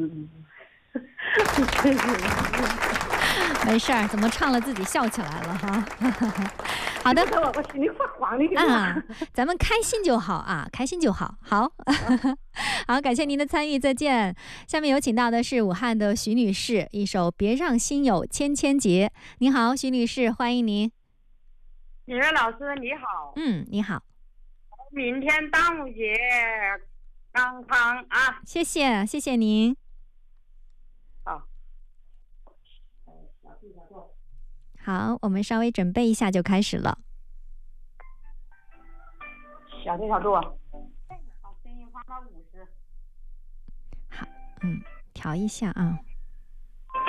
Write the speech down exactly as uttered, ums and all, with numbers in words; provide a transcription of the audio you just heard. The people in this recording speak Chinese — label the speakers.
Speaker 1: 嗯，
Speaker 2: 没事儿，怎么唱了自己笑起来了哈？好的，
Speaker 1: 我我心里发慌的
Speaker 2: 啊，咱们开心就好啊，开心就好。好，好，感谢您的参与，再见。下面有请到的是武汉的徐女士，一首《别让心有千千结》。您好，徐女士，欢迎您。
Speaker 3: 李月老师你好。
Speaker 2: 嗯，你好。
Speaker 3: 明天端午节康康啊！
Speaker 2: 谢谢，谢谢您。
Speaker 3: 好。
Speaker 2: 好，我们稍微准备一下就开始了。
Speaker 3: 小声小度，好，声音放到五十。
Speaker 2: 好，嗯，调一下啊。